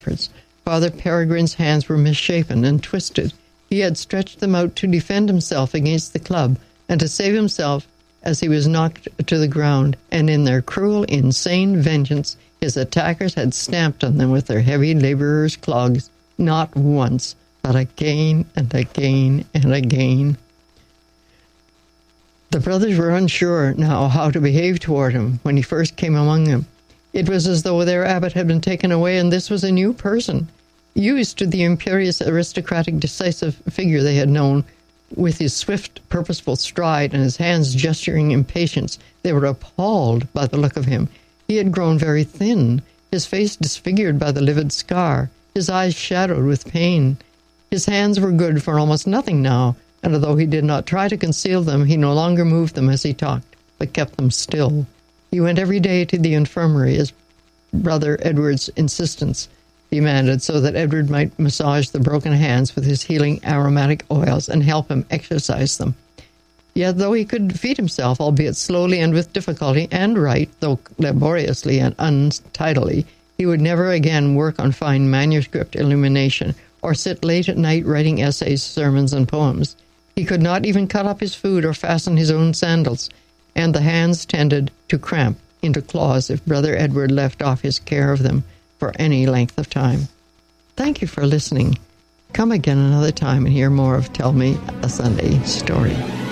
Father Peregrine's hands were misshapen and twisted. He had stretched them out to defend himself against the club and to save himself as he was knocked to the ground, and in their cruel, insane vengeance, his attackers had stamped on them with their heavy labourers' clogs, not once, but again and again and again. The brothers were unsure now how to behave toward him when he first came among them. It was as though their abbot had been taken away, and this was a new person. Used to the imperious, aristocratic, decisive figure they had known, with his swift, purposeful stride and his hands gesturing impatience, they were appalled by the look of him. He had grown very thin, his face disfigured by the livid scar, his eyes shadowed with pain. His hands were good for almost nothing now, and although he did not try to conceal them, he no longer moved them as he talked, but kept them still. He went every day to the infirmary, as Brother Edward's insistence demanded, so that Edward might massage the broken hands with his healing aromatic oils and help him exercise them. Yet though he could feed himself, albeit slowly and with difficulty, and write, though laboriously and untidily, he would never again work on fine manuscript illumination, or sit late at night writing essays, sermons, and poems. He could not even cut up his food or fasten his own sandals, and the hands tended to cramp into claws if Brother Edward left off his care of them for any length of time. Thank you for listening. Come again another time and hear more of Tell Me a Sunday Story.